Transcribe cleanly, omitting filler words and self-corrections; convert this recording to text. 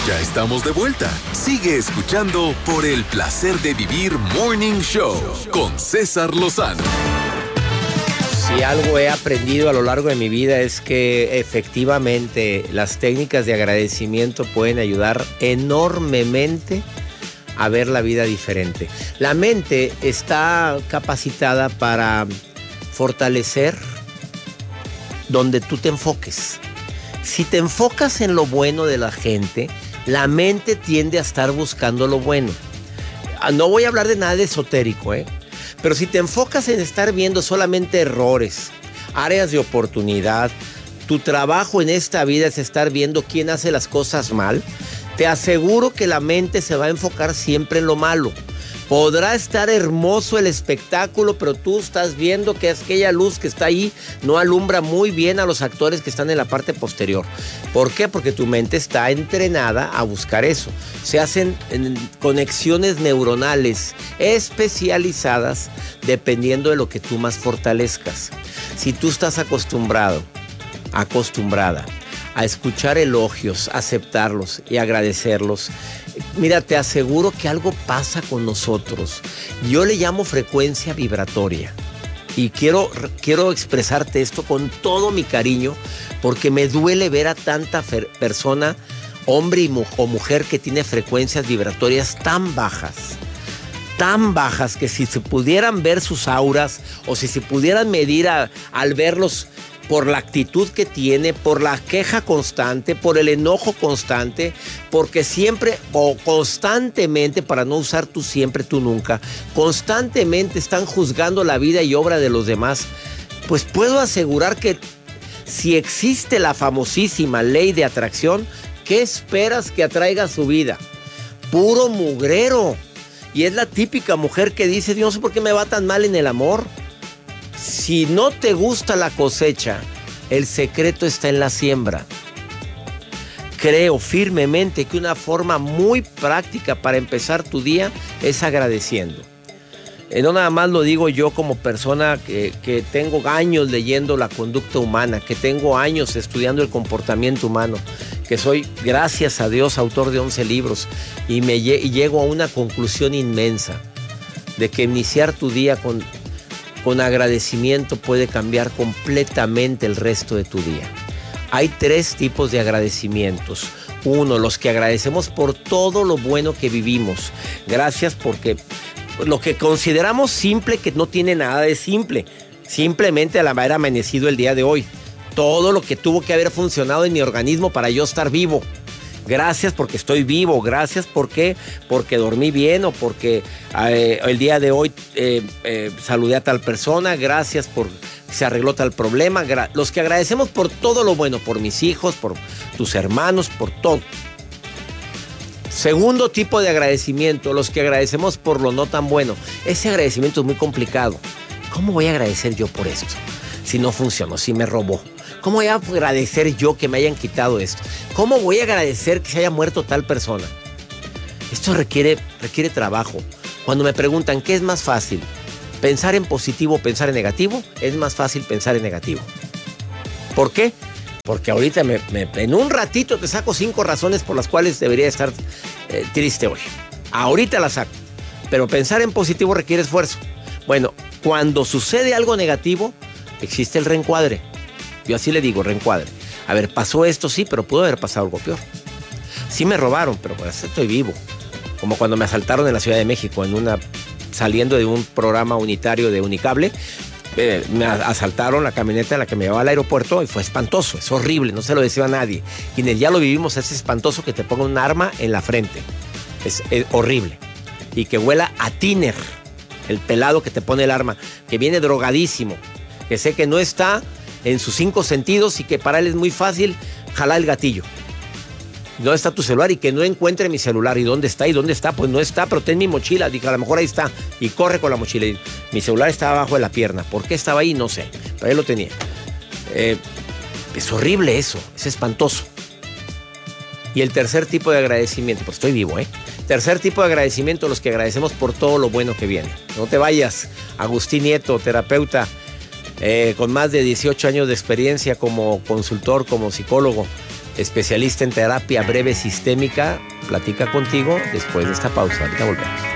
Ya estamos de vuelta. Sigue escuchando por el placer de vivir Morning Show con César Lozano. Si algo he aprendido a lo largo de mi vida es que efectivamente las técnicas de agradecimiento pueden ayudar enormemente a ver la vida diferente. La mente está capacitada para fortalecer donde tú te enfoques. Si te enfocas en lo bueno de la gente, la mente tiende a estar buscando lo bueno. No voy a hablar de nada de esotérico, pero si te enfocas en estar viendo solamente errores, áreas de oportunidad, tu trabajo en esta vida es estar viendo quién hace las cosas mal, te aseguro que la mente se va a enfocar siempre en lo malo. Podrá estar hermoso el espectáculo, pero tú estás viendo que aquella luz que está ahí no alumbra muy bien a los actores que están en la parte posterior. ¿Por qué? Porque tu mente está entrenada a buscar eso. Se hacen conexiones neuronales especializadas dependiendo de lo que tú más fortalezcas. Si tú estás acostumbrada a escuchar elogios, aceptarlos y agradecerlos, mira, te aseguro que algo pasa con nosotros. Yo le llamo frecuencia vibratoria. Y quiero expresarte esto con todo mi cariño, porque me duele ver a tanta persona, hombre o mujer, que tiene frecuencias vibratorias tan bajas que si se pudieran ver sus auras o si se pudieran medir al verlos por la actitud que tiene, por la queja constante, por el enojo constante, porque siempre o constantemente, para no usar tú siempre, tú nunca, constantemente están juzgando la vida y obra de los demás, pues puedo asegurar que si existe la famosísima ley de atracción, ¿qué esperas que atraiga a su vida? Puro mugrero. Y es la típica mujer que dice, yo no sé por qué me va tan mal en el amor. Si no te gusta la cosecha, el secreto está en la siembra. Creo firmemente que una forma muy práctica para empezar tu día es agradeciendo. No nada más lo digo yo como persona que tengo años leyendo la conducta humana, que tengo años estudiando el comportamiento humano, que soy, gracias a Dios, autor de 11 libros y llego a una conclusión inmensa de que iniciar tu día con agradecimiento puede cambiar completamente el resto de tu día. Hay 3 tipos de agradecimientos. 1, los que agradecemos por todo lo bueno que vivimos. Gracias porque lo que consideramos simple, que no tiene nada de simple. Simplemente al haber amanecido el día de hoy. Todo lo que tuvo que haber funcionado en mi organismo para yo estar vivo. Gracias porque estoy vivo. Gracias porque dormí bien o porque el día de hoy saludé a tal persona. Gracias por que se arregló tal problema. Los que agradecemos por todo lo bueno, por mis hijos, por tus hermanos, por todo. Segundo tipo de agradecimiento, los que agradecemos por lo no tan bueno. Ese agradecimiento es muy complicado. ¿Cómo voy a agradecer yo por esto? Si no funcionó, si me robó. ¿Cómo voy a agradecer yo que me hayan quitado esto? ¿Cómo voy a agradecer que se haya muerto tal persona? Esto requiere trabajo. Cuando me preguntan ¿qué es más fácil? ¿Pensar en positivo o pensar en negativo? Es más fácil pensar en negativo. ¿Por qué? Porque ahorita en un ratito te saco 5 razones por las cuales debería estar triste hoy. Ahorita las saco. Pero pensar en positivo requiere esfuerzo. Bueno, cuando sucede algo negativo, existe el reencuadre. Yo así le digo, reencuadre. A ver, pasó esto, sí, pero pudo haber pasado algo peor. Sí me robaron, pero pues estoy vivo. Como cuando me asaltaron en la Ciudad de México, saliendo de un programa unitario de Unicable. Me asaltaron la camioneta en la que me llevaba al aeropuerto y fue espantoso, es horrible, no se lo deseo a nadie. Quienes ya lo vivimos, es espantoso que te pongan un arma en la frente. Es horrible. Y que huela a tiner, el pelado que te pone el arma, que viene drogadísimo, que sé que no está en sus 5 sentidos y que para él es muy fácil jalar el gatillo. ¿Dónde está tu celular? Y que no encuentre mi celular. ¿Y dónde está? ¿Y dónde está? Pues no está, pero ten mi mochila. Dije, a lo mejor ahí está. Y corre con la mochila. Y mi celular estaba abajo de la pierna. ¿Por qué estaba ahí? No sé. Pero él lo tenía. Es horrible eso. Es espantoso. Y el tercer tipo de agradecimiento. Pues estoy vivo, ¿eh? Tercer tipo de agradecimiento, los que agradecemos por todo lo bueno que viene. No te vayas. Agustín Nieto, terapeuta, con más de 18 años de experiencia como consultor, como psicólogo. especialista en terapia breve sistémica, platica contigo después de esta pausa. Ahorita volvemos.